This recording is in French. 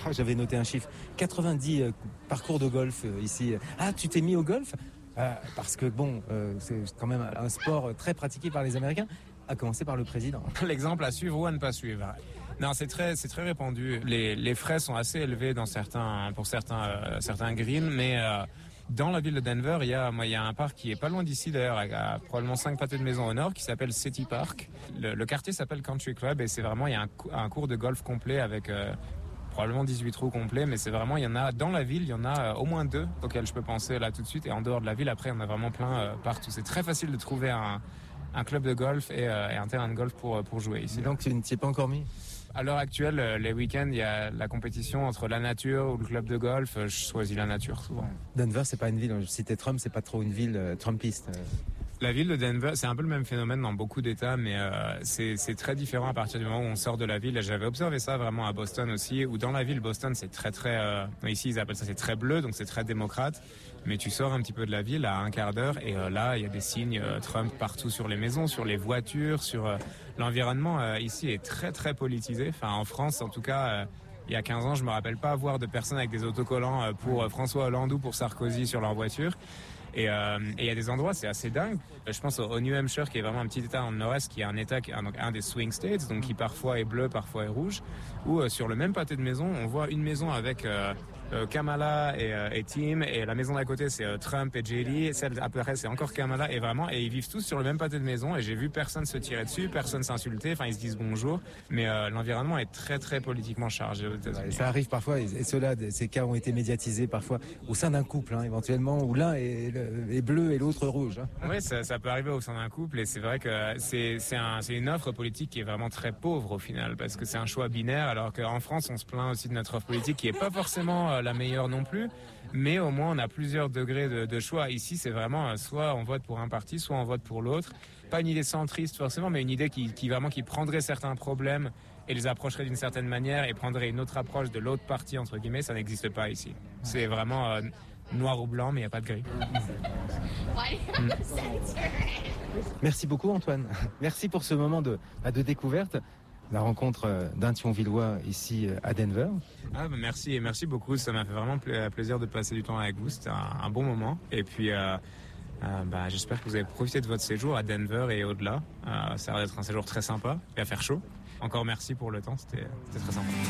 J'avais noté un chiffre. 90 parcours de golf ici. Ah, tu t'es mis au golf parce que c'est quand même un sport très pratiqué par les Américains, à commencer par le président. L'exemple à suivre ou à ne pas suivre. Non, c'est très répandu. Les frais sont assez élevés pour certains greens, mais dans la ville de Denver, il y a un parc qui est pas loin d'ici d'ailleurs, à probablement 5 pâtés de maison au nord, qui s'appelle City Park. Le quartier s'appelle Country Club et c'est vraiment, il y a un cours de golf complet avec probablement 18 trous complets, mais c'est vraiment, il y en a dans la ville, il y en a au moins 2 auxquels je peux penser là tout de suite, et en dehors de la ville, après, il y en a vraiment plein partout. C'est très facile de trouver un club de golf et un terrain de golf pour jouer ici. Et donc tu ne t'y es pas encore mis? À l'heure actuelle, les week-ends, il y a la compétition entre la nature ou le club de golf. Je choisis la nature souvent. Denver, c'est pas une ville, je citais Trump, c'est pas trop une ville trumpiste. La ville de Denver, c'est un peu le même phénomène dans beaucoup d'États, mais c'est très différent à partir du moment où on sort de la ville. J'avais observé ça vraiment à Boston aussi, où dans la ville, Boston, c'est très ici ils appellent ça, c'est très bleu, donc c'est très démocrate. Mais tu sors un petit peu de la ville à un quart d'heure et là, il y a des signes Trump partout sur les maisons, sur les voitures, sur l'environnement. Ici est très très politisé. Enfin, en France, en tout cas. Il y a 15 ans, je me rappelle pas voir de personnes avec des autocollants pour François Hollande ou pour Sarkozy sur leur voiture. Et il y a des endroits, c'est assez dingue. Je pense au New Hampshire, qui est vraiment un petit état dans le nord-est, qui est un état, donc un des swing states, donc qui parfois est bleu, parfois est rouge, où sur le même pâté de maison, on voit une maison avec Kamala et Tim, et la maison d'à côté c'est Trump et JD, celle après c'est encore Kamala, et ils vivent tous sur le même pâté de maison, et j'ai vu personne se tirer dessus, personne s'insulter, enfin ils se disent bonjour, mais l'environnement est très très politiquement chargé aux États-Unis. Ouais, ça arrive parfois, et ces cas ont été médiatisés parfois au sein d'un couple, éventuellement, où l'un est bleu et l'autre rouge. Oui, ça peut arriver au sein d'un couple, et c'est vrai que c'est une offre politique qui est vraiment très pauvre au final, parce que c'est un choix binaire, alors qu'en France on se plaint aussi de notre offre politique qui est pas forcément la meilleure non plus, mais au moins on a plusieurs degrés de choix. Ici c'est vraiment soit on vote pour un parti, soit on vote pour l'autre. Pas une idée centriste forcément, mais une idée qui prendrait certains problèmes et les approcherait d'une certaine manière et prendrait une autre approche de l'autre parti, entre guillemets. Ça n'existe pas ici. C'est vraiment noir ou blanc, mais il n'y a pas de gris. Merci beaucoup Antoine. Merci pour ce moment de découverte. La rencontre d'un Thionvillois ici à Denver. Merci beaucoup. Ça m'a fait vraiment plaisir de passer du temps avec vous. C'était un bon moment. Et puis, j'espère que vous avez profité de votre séjour à Denver et au-delà. Ça a l'air d'être un séjour très sympa. Il va faire chaud. Encore merci pour le temps. C'était très sympa.